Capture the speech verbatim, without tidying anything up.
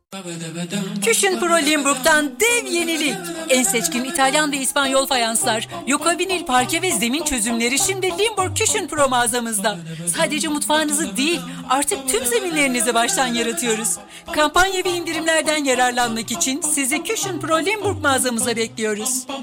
Küchen Pro Limburg'dan dev yenilik. En seçkin İtalyan ve İspanyol fayanslar, Yoko vinil parke ve zemin çözümleri şimdi Limburg Küchen Pro mağazamızda. Sadece mutfağınızı değil, artık tüm zeminlerinizi baştan yaratıyoruz. Kampanya ve indirimlerden yararlanmak için sizi Küchen Pro Limburg mağazamıza bekliyoruz.